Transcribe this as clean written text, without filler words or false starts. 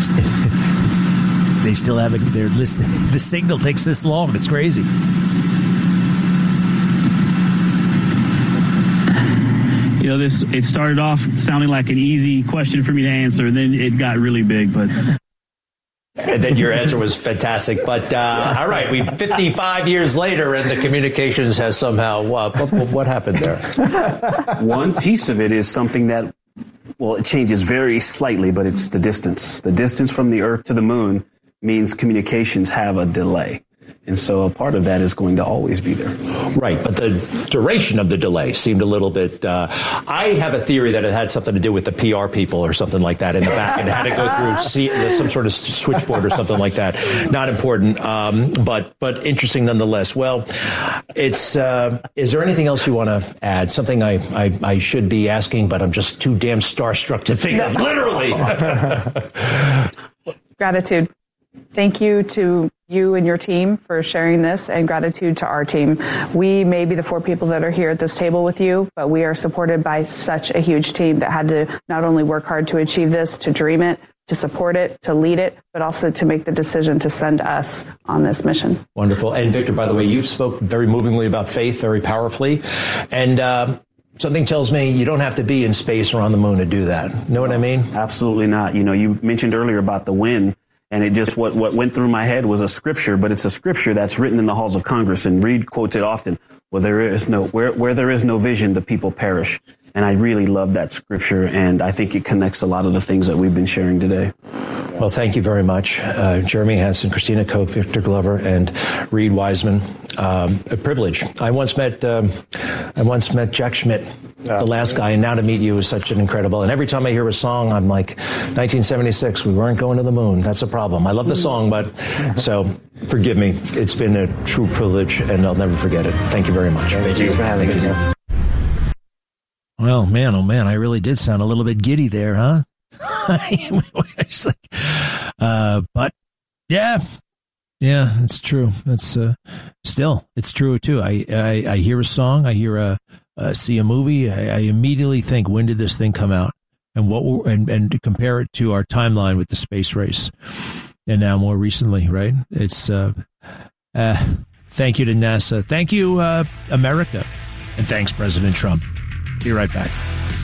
They still haven't. They're listening. The signal takes this long. It's crazy. It started off sounding like an easy question for me to answer, and then it got really big. But and then your answer was fantastic. But all right, 55 years later, and the communications has somehow what happened there? One piece of it is something that, it changes very slightly, but it's the distance. The distance from the Earth to the moon means communications have a delay. And so a part of that is going to always be there. Right, but the duration of the delay seemed a little bit... I have a theory that it had something to do with the PR people or something like that in the back, and had to go through some sort of switchboard or something like that. Not important, but interesting nonetheless. Well, it's... is there anything else you want to add? Something I should be asking, but I'm just too damn starstruck to think of, literally. Gratitude. Thank you to you and your team for sharing this, and gratitude to our team. We may be the 4 people that are here at this table with you, but we are supported by such a huge team that had to not only work hard to achieve this, to dream it, to support it, to lead it, but also to make the decision to send us on this mission. Wonderful. And Victor, by the way, you spoke very movingly about faith, very powerfully. And something tells me you don't have to be in space or on the moon to do that. Know what I mean? Absolutely not. You mentioned earlier about the wind. And it just, what went through my head was a scripture, but it's a scripture that's written in the halls of Congress, and Reed quotes it often. Where there is no vision, the people perish. And I really love that scripture, and I think it connects a lot of the things that we've been sharing today. Well, thank you very much. Jeremy Hansen, Christina Koch, Victor Glover, and Reed Wiseman. A privilege. I once met Jack Schmidt, the last guy, and now to meet you is such an incredible. And every time I hear a song, I'm like, 1976, we weren't going to the moon. That's a problem. I love the song, but so forgive me. It's been a true privilege, and I'll never forget it. Thank you very much. Thank you for having us. Well, man, oh man, I really did sound a little bit giddy there, huh? But yeah, it's true. It's still, it's true too. I hear a song, I see a movie, I immediately think, when did this thing come out, and and to compare it to our timeline with the space race, and now more recently, right? It's thank you to NASA, thank you America, and thanks President Trump. Be right back.